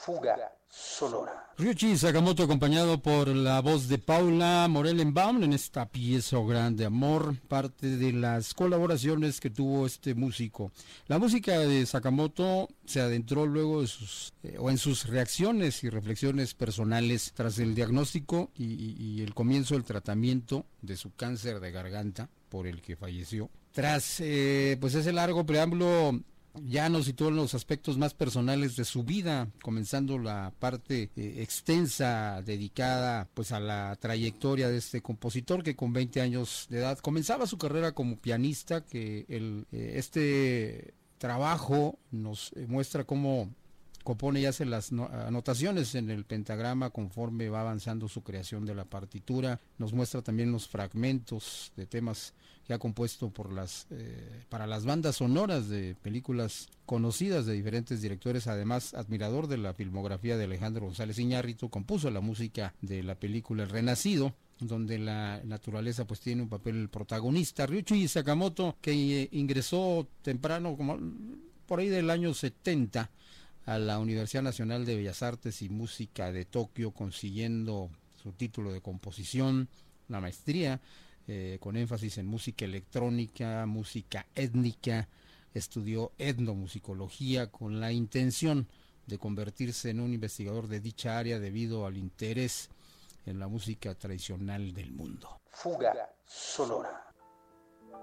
Fuga sonora. Ryuichi Sakamoto acompañado por la voz de Paula Morellenbaum en esta pieza O Grande Amor, parte de las colaboraciones que tuvo este músico. La música de Sakamoto se adentró luego de en sus reacciones y reflexiones personales tras el diagnóstico y el comienzo del tratamiento de su cáncer de garganta por el que falleció. Tras pues ese largo preámbulo, ya nos situó en los aspectos más personales de su vida, comenzando la parte extensa dedicada pues a la trayectoria de este compositor que con 20 años de edad comenzaba su carrera como pianista, que este trabajo nos muestra cómo compone y hace las anotaciones en el pentagrama conforme va avanzando su creación de la partitura. Nos muestra también los fragmentos de temas que ha compuesto para las bandas sonoras de películas conocidas de diferentes directores. Además, admirador de la filmografía de Alejandro González Iñárritu, compuso la música de la película El Renacido, donde la naturaleza pues tiene un papel protagonista. Ryuichi Sakamoto, que ingresó temprano, como por ahí del año 70, a la Universidad Nacional de Bellas Artes y Música de Tokio, consiguiendo su título de composición, la maestría, con énfasis en música electrónica, música étnica. Estudió etnomusicología con la intención de convertirse en un investigador de dicha área debido al interés en la música tradicional del mundo. Fuga sonora.